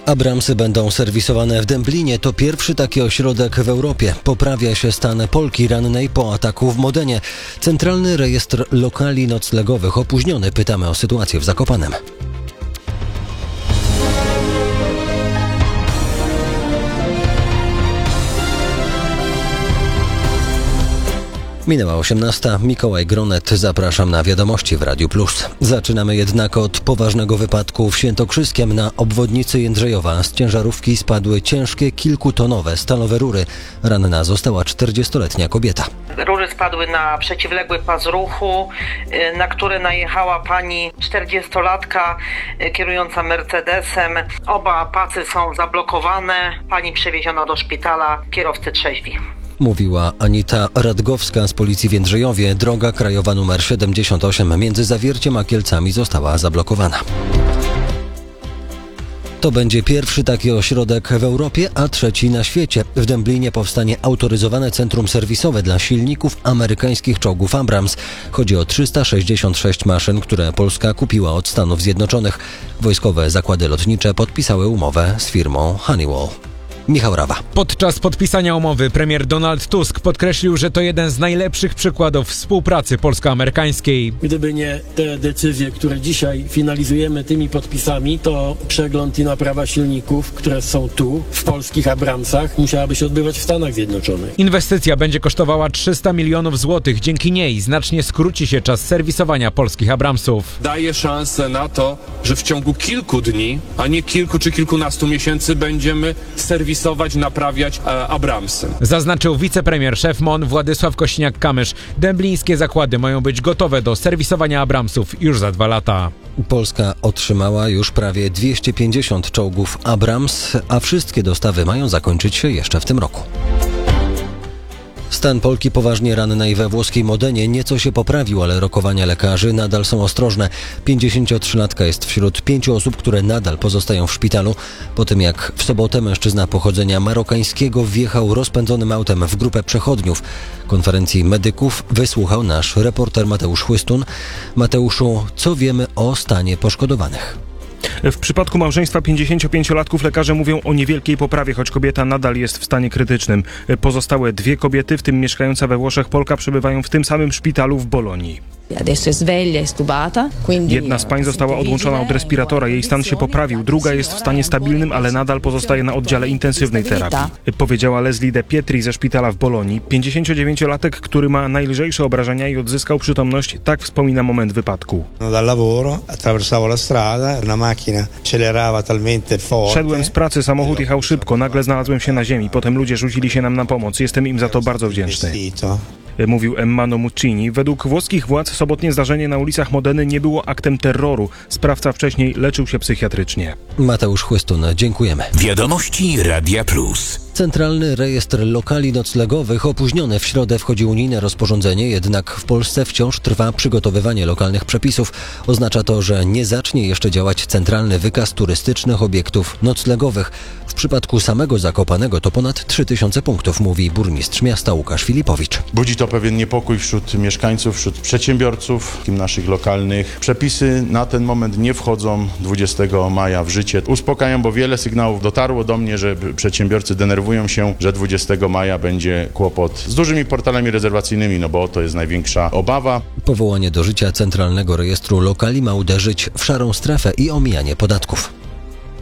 Abramsy będą serwisowane w Dęblinie. To pierwszy taki ośrodek w Europie. Poprawia się stan Polki rannej po ataku w Modenie. Centralny rejestr lokali noclegowych opóźniony. Pytamy o sytuację w Zakopanem. Minęła 18. Mikołaj Gronet. Zapraszam na wiadomości w Radiu Plus. Zaczynamy jednak od poważnego wypadku w Świętokrzyskiem na obwodnicy Jędrzejowa. Z ciężarówki spadły ciężkie, kilkutonowe stalowe rury. Ranna została 40-letnia kobieta. Rury spadły na przeciwległy pas ruchu, na które najechała pani 40-latka kierująca Mercedesem. Oba pasy są zablokowane. Pani przewieziona do szpitala, kierowcy trzeźwi. Mówiła Anita Radgowska z policji w Jędrzejowie. Droga krajowa nr 78 między Zawierciem a Kielcami została zablokowana. To będzie pierwszy taki ośrodek w Europie, a trzeci na świecie. W Dęblinie powstanie autoryzowane centrum serwisowe dla silników amerykańskich czołgów Abrams. Chodzi o 366 maszyn, które Polska kupiła od Stanów Zjednoczonych. Wojskowe zakłady lotnicze podpisały umowę z firmą Honeywell. Michał Rawa. Podczas podpisania umowy premier Donald Tusk podkreślił, że to jeden z najlepszych przykładów współpracy polsko-amerykańskiej. Gdyby nie te decyzje, które dzisiaj finalizujemy tymi podpisami, to przegląd i naprawa silników, które są tu, w polskich Abramsach, musiałaby się odbywać w Stanach Zjednoczonych. Inwestycja będzie kosztowała 300 milionów złotych. Dzięki niej znacznie skróci się czas serwisowania polskich Abramsów. Daje szansę na to, że w ciągu kilku dni, a nie kilku czy kilkunastu miesięcy będziemy serwisować, naprawiać Abramsy. Zaznaczył wicepremier szef MON Władysław Kośniak-Kamysz. Dęblińskie zakłady mają być gotowe do serwisowania Abramsów już za 2 lata. Polska otrzymała już prawie 250 czołgów Abrams, a wszystkie dostawy mają zakończyć się jeszcze w tym roku. Stan Polki poważnie rannej we włoskiej Modenie nieco się poprawił, ale rokowania lekarzy nadal są ostrożne. 53-latka jest wśród 5 osób, które nadal pozostają w szpitalu. Po tym jak w sobotę mężczyzna pochodzenia marokańskiego wjechał rozpędzonym autem w grupę przechodniów. Konferencji medyków wysłuchał nasz reporter Mateusz Chłystun. Mateuszu, co wiemy o stanie poszkodowanych? W przypadku małżeństwa 55-latków lekarze mówią o niewielkiej poprawie, choć kobieta nadal jest w stanie krytycznym. Pozostałe 2 kobiety, w tym mieszkająca we Włoszech Polka, przebywają w tym samym szpitalu w Bolonii. Jedna z pań została odłączona od respiratora, jej stan się poprawił. Druga jest w stanie stabilnym, ale nadal pozostaje na oddziale intensywnej terapii. Powiedziała Leslie De Pietri ze szpitala w Bolonii. 59-latek, który ma najlżejsze obrażenia i odzyskał przytomność, tak wspomina moment wypadku. Szedłem z pracy, samochód jechał szybko, nagle znalazłem się na ziemi, potem ludzie rzucili się nam na pomoc. Jestem im za to bardzo wdzięczny. Mówił Emmano Muccini. Według włoskich władz sobotnie zdarzenie na ulicach Modeny nie było aktem terroru. Sprawca wcześniej leczył się psychiatrycznie. Mateusz Chłystun, dziękujemy. Wiadomości Radia Plus. Centralny rejestr lokali noclegowych opóźniony. W środę wchodzi unijne rozporządzenie, jednak w Polsce wciąż trwa przygotowywanie lokalnych przepisów. Oznacza to, że nie zacznie jeszcze działać centralny wykaz turystycznych obiektów noclegowych. W przypadku samego Zakopanego to ponad 3000 punktów, mówi burmistrz miasta Łukasz Filipowicz. Budzi to pewien niepokój wśród mieszkańców, wśród przedsiębiorców, naszych lokalnych. Przepisy na ten moment nie wchodzą 20 maja w życie. Uspokajam, bo wiele sygnałów dotarło do mnie, że przedsiębiorcy denerwują się, że 20 maja będzie kłopot z dużymi portalami rezerwacyjnymi, bo to jest największa obawa. Powołanie do życia Centralnego Rejestru Lokali ma uderzyć w szarą strefę i omijanie podatków.